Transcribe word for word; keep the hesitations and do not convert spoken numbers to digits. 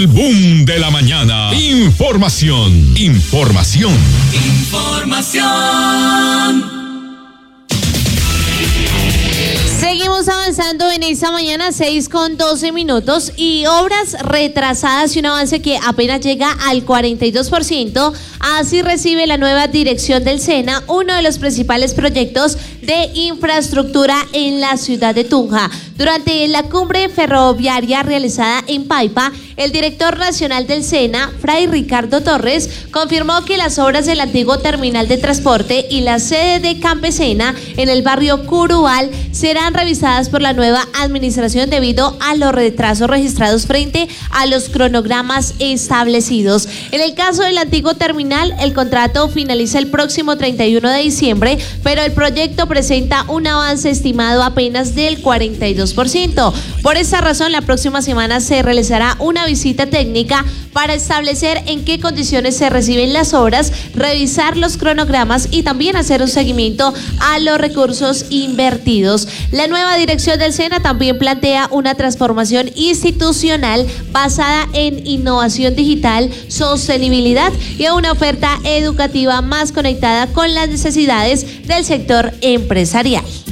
El boom de la mañana. Información, información. Información. Seguimos avanzando en esta mañana, seis con doce minutos, y obras retrasadas y un avance que apenas llega al cuarenta y dos por ciento. Así recibe la nueva dirección del SENA uno de los principales proyectos de infraestructura en la ciudad de Tunja. Durante la cumbre ferroviaria realizada en Paipa, el director nacional del SENA, Fray Ricardo Torres, confirmó que las obras del antiguo terminal de transporte y la sede de Campesena en el barrio Curubal serán revisadas por la nueva administración debido a los retrasos registrados frente a los cronogramas establecidos. En el caso del antiguo terminal, el contrato finaliza el próximo treinta y uno de diciembre, pero el proyecto presenta un avance estimado apenas del cuarenta y dos por ciento. Por esta razón, la próxima semana se realizará una visita técnica para establecer en qué condiciones se reciben las obras, revisar los cronogramas y también hacer un seguimiento a los recursos invertidos. La nueva dirección del SENA también plantea una transformación institucional basada en innovación digital, sostenibilidad y una oferta educativa más conectada con las necesidades del sector empresarial.